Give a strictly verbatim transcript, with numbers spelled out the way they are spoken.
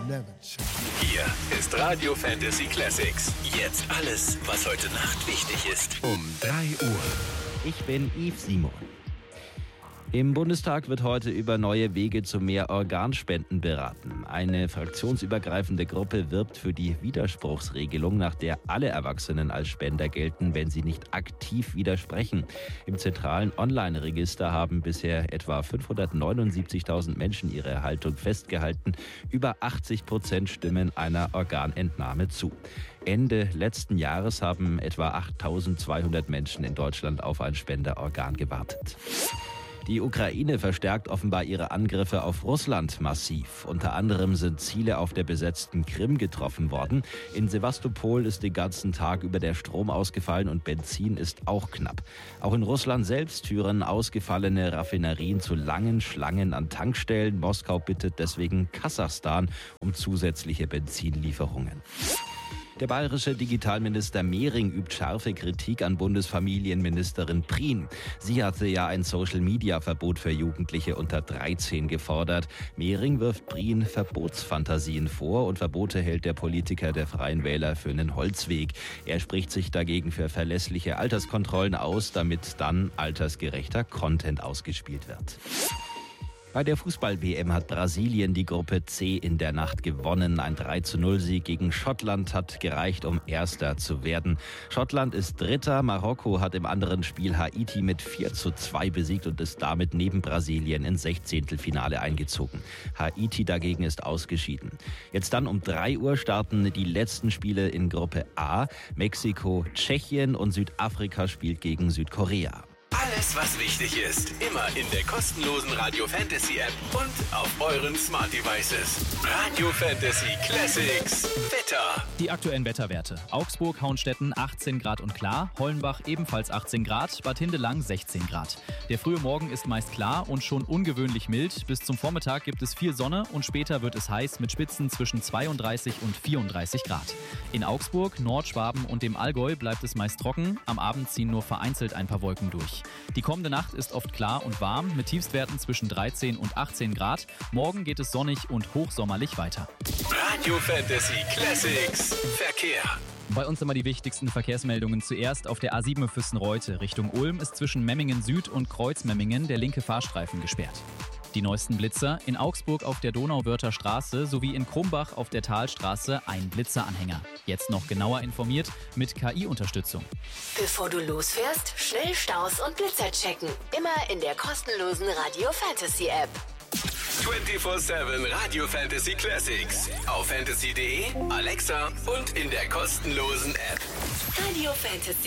never change. Hier ist Radio Fantasy Classics. Jetzt alles, was heute Nacht wichtig ist. Um drei Uhr. Ich bin Yves Simon. Im Bundestag wird heute über neue Wege zu mehr Organspenden beraten. Eine fraktionsübergreifende Gruppe wirbt für die Widerspruchsregelung, nach der alle Erwachsenen als Spender gelten, wenn sie nicht aktiv widersprechen. Im zentralen Online-Register haben bisher etwa fünfhundertneunundsiebzigtausend Menschen ihre Haltung festgehalten. Über achtzig Prozent stimmen einer Organentnahme zu. Ende letzten Jahres haben etwa achttausendzweihundert Menschen in Deutschland auf ein Spenderorgan gewartet. Die Ukraine verstärkt offenbar ihre Angriffe auf Russland massiv. Unter anderem sind Ziele auf der besetzten Krim getroffen worden. In Sewastopol ist den ganzen Tag über der Strom ausgefallen und Benzin ist auch knapp. Auch in Russland selbst führen ausgefallene Raffinerien zu langen Schlangen an Tankstellen. Moskau bittet deswegen Kasachstan um zusätzliche Benzinlieferungen. Der bayerische Digitalminister Mehring übt scharfe Kritik an Bundesfamilienministerin Prien. Sie hatte ja ein Social-Media-Verbot für Jugendliche unter dreizehn gefordert. Mehring wirft Prien Verbotsfantasien vor und Verbote hält der Politiker der Freien Wähler für einen Holzweg. Er spricht sich dagegen für verlässliche Alterskontrollen aus, damit dann altersgerechter Content ausgespielt wird. Bei der Fußball-W M hat Brasilien die Gruppe C in der Nacht gewonnen. Ein drei zu null Sieg gegen Schottland hat gereicht, um Erster zu werden. Schottland ist Dritter. Marokko hat im anderen Spiel Haiti mit vier zu zwei besiegt und ist damit neben Brasilien ins Sechzehntelfinale eingezogen. Haiti dagegen ist ausgeschieden. Jetzt dann um drei Uhr starten die letzten Spiele in Gruppe A. Mexiko, Tschechien und Südafrika spielt gegen Südkorea. Alles, was wichtig ist, immer in der kostenlosen Radio Fantasy App und auf euren Smart Devices. Radio Fantasy Classics Wetter. Die aktuellen Wetterwerte. Augsburg, Hauenstetten achtzehn Grad und klar, Hollenbach ebenfalls achtzehn Grad, Bad Hindelang sechzehn Grad. Der frühe Morgen ist meist klar und schon ungewöhnlich mild. Bis zum Vormittag gibt es viel Sonne und später wird es heiß mit Spitzen zwischen zweiunddreißig und vierunddreißig Grad. In Augsburg, Nordschwaben und dem Allgäu bleibt es meist trocken, am Abend ziehen nur vereinzelt ein paar Wolken durch. Die kommende Nacht ist oft klar und warm mit Tiefstwerten zwischen dreizehn und achtzehn Grad. Morgen geht es sonnig und hochsommerlich weiter. Radio Fantasy Classics Verkehr. Bei uns immer die wichtigsten Verkehrsmeldungen. Zuerst auf der A sieben Füssen-Reute Richtung Ulm ist zwischen Memmingen Süd und Kreuzmemmingen der linke Fahrstreifen gesperrt. Die neuesten Blitzer: in Augsburg auf der Donauwörther Straße sowie in Krumbach auf der Talstraße ein Blitzeranhänger. Jetzt noch genauer informiert mit K I-Unterstützung. Bevor du losfährst, schnell Staus und Blitzer checken. Immer in der kostenlosen Radio Fantasy App. vierundzwanzig sieben Radio Fantasy Classics. Auf fantasy punkt de, Alexa und in der kostenlosen App. Radio Fantasy.